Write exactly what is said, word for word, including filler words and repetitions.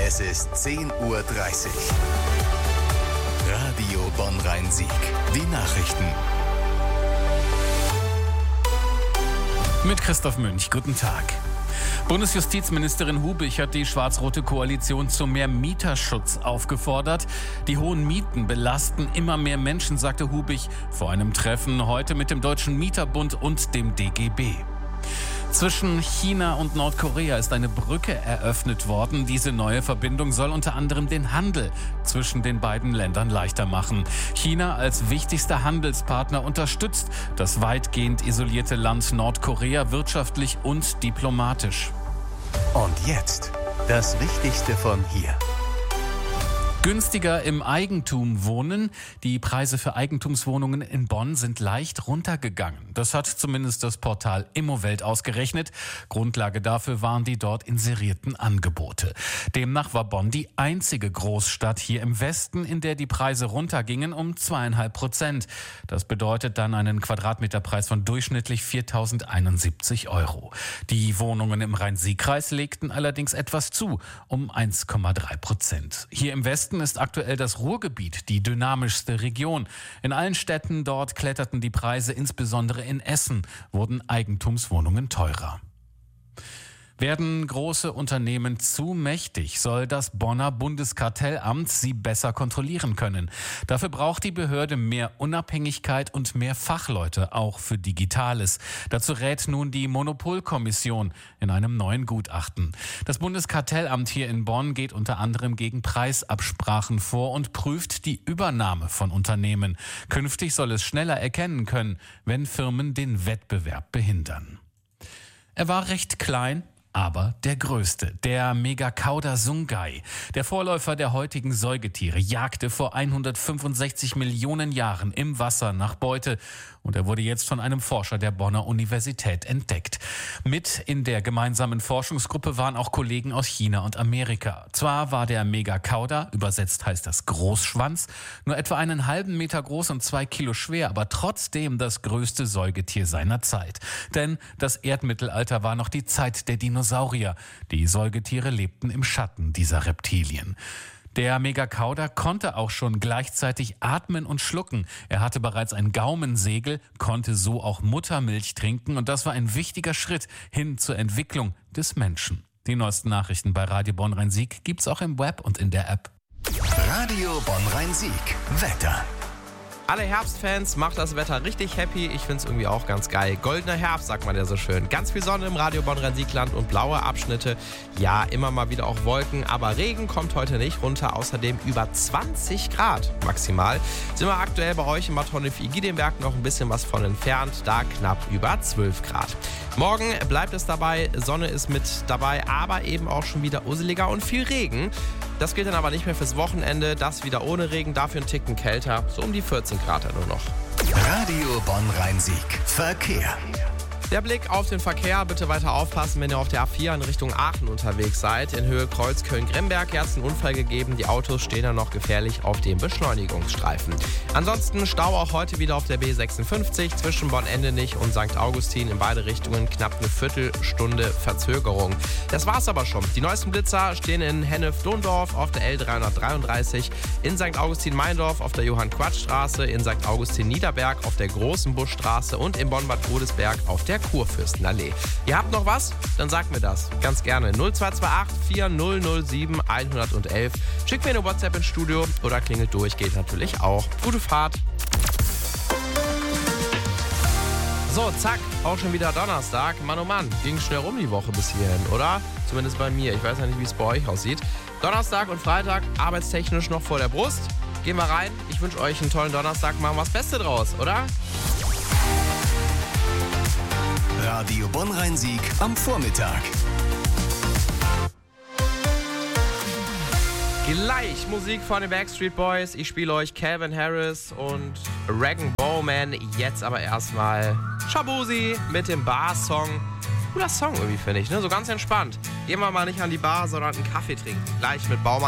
Es ist zehn Uhr dreißig. Radio Bonn-Rhein-Sieg. Die Nachrichten. Mit Christoph Münch. Guten Tag. Bundesjustizministerin Hubich hat die schwarz-rote Koalition zu mehr Mieterschutz aufgefordert. Die hohen Mieten belasten immer mehr Menschen, sagte Hubich vor einem Treffen heute mit dem Deutschen Mieterbund und dem D G B. Zwischen China und Nordkorea ist eine Brücke eröffnet worden. Diese neue Verbindung soll unter anderem den Handel zwischen den beiden Ländern leichter machen. China als wichtigster Handelspartner unterstützt das weitgehend isolierte Land Nordkorea wirtschaftlich und diplomatisch. Und jetzt das Wichtigste von hier. Günstiger im Eigentum wohnen. Die Preise für Eigentumswohnungen in Bonn sind leicht runtergegangen. Das hat zumindest das Portal Immowelt ausgerechnet. Grundlage dafür waren die dort inserierten Angebote. Demnach war Bonn die einzige Großstadt hier im Westen, in der die Preise runtergingen um zweieinhalb Prozent. Das bedeutet dann einen Quadratmeterpreis von durchschnittlich viertausendeinundsiebzig Euro. Die Wohnungen im Rhein-Sieg-Kreis legten allerdings etwas zu, um eins Komma drei Prozent. Hier im Westen ist aktuell das Ruhrgebiet die dynamischste Region. In allen Städten dort kletterten die Preise, insbesondere in Essen wurden Eigentumswohnungen teurer. Werden große Unternehmen zu mächtig, soll das Bonner Bundeskartellamt sie besser kontrollieren können. Dafür braucht die Behörde mehr Unabhängigkeit und mehr Fachleute, auch für Digitales. Dazu rät nun die Monopolkommission in einem neuen Gutachten. Das Bundeskartellamt hier in Bonn geht unter anderem gegen Preisabsprachen vor und prüft die Übernahme von Unternehmen. Künftig soll es schneller erkennen können, wenn Firmen den Wettbewerb behindern. Er war recht klein, aber der größte, der Megakauda Sungai, der Vorläufer der heutigen Säugetiere, jagte vor hundertfünfundsechzig Millionen Jahren im Wasser nach Beute und er wurde jetzt von einem Forscher der Bonner Universität entdeckt. Mit in der gemeinsamen Forschungsgruppe waren auch Kollegen aus China und Amerika. Zwar war der Megakauda, übersetzt heißt das Großschwanz, nur etwa einen halben Meter groß und zwei Kilo schwer, aber trotzdem das größte Säugetier seiner Zeit. Denn das Erdmittelalter war noch die Zeit der Dinosaurier. Die Säugetiere lebten im Schatten dieser Reptilien. Der Megakauda konnte auch schon gleichzeitig atmen und schlucken. Er hatte bereits ein Gaumensegel, konnte so auch Muttermilch trinken und das war ein wichtiger Schritt hin zur Entwicklung des Menschen. Die neuesten Nachrichten bei Radio Bonn-Rhein-Sieg gibt's auch im Web und in der App. Radio Bonn-Rhein-Sieg. Wetter. Alle Herbstfans macht das Wetter richtig happy. Ich finde es irgendwie auch ganz geil. Goldener Herbst, sagt man ja so schön. Ganz viel Sonne im Radio Bonn-Rhein-Sieg-Land und blaue Abschnitte. Ja, immer mal wieder auch Wolken, aber Regen kommt heute nicht runter. Außerdem über zwanzig Grad maximal. Sind wir aktuell bei euch in Bad Honnef-Igidienberg noch ein bisschen was von entfernt. Da knapp über zwölf Grad. Morgen bleibt es dabei. Sonne ist mit dabei, aber eben auch schon wieder usseliger und viel Regen. Das gilt dann aber nicht mehr fürs Wochenende. Das wieder ohne Regen, dafür ein Ticken kälter. So um die vierzehn Grad nur noch. Radio Bonn-Rhein-Sieg. Verkehr. Der Blick auf den Verkehr, bitte weiter aufpassen, wenn ihr auf der A vier in Richtung Aachen unterwegs seid. In Höhe Kreuzköln-Gremberg hat es einen Unfall gegeben. Die Autos stehen dann noch gefährlich auf dem Beschleunigungsstreifen. Ansonsten Stau auch heute wieder auf der B sechsundfünfzig zwischen Bonn-Endenich und Sankt Augustin. In beide Richtungen knapp eine Viertelstunde Verzögerung. Das war's aber schon. Die neuesten Blitzer stehen in Hennef-Dondorf auf der L dreihundertdreiunddreißig, in Sankt Augustin-Meindorf auf der Johann-Quatsch-Straße, in Sankt Augustin-Niederberg auf der Großen Buschstraße und in Bonn-Bad Godesberg auf der Kurfürstenallee. Ihr habt noch was? Dann sagt mir das. Ganz gerne. null zwei zwei acht vier null null sieben eins eins eins. Schickt mir eine WhatsApp ins Studio oder klingelt durch. Geht natürlich auch. Gute Fahrt. So, zack. Auch schon wieder Donnerstag. Mann, oh Mann. Ging schnell rum die Woche bis hierhin, oder? Zumindest bei mir. Ich weiß ja nicht, wie es bei euch aussieht. Donnerstag und Freitag arbeitstechnisch noch vor der Brust. Gehen wir rein. Ich wünsche euch einen tollen Donnerstag. Machen wir das Beste draus, oder? Radio Bonn-Rhein-Sieg am Vormittag. Gleich Musik von den Backstreet Boys. Ich spiele euch Calvin Harris und Rag and Bowman. Jetzt aber erstmal Shaboozey mit dem Bar-Song. Cooler Song irgendwie, finde ich, ne? So ganz entspannt. Gehen wir mal nicht an die Bar, sondern einen Kaffee trinken. Gleich mit Baumann.